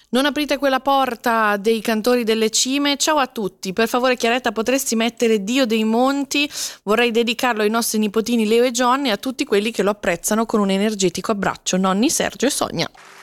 Non aprite quella porta dei cantori delle cime. Ciao a tutti, per favore Chiaretta potresti mettere Dio dei Monti? Vorrei dedicarlo ai nostri nipotini Leo e Johnny e a tutti quelli che lo apprezzano con un energetico abbraccio. Nonni Sergio e Sonia.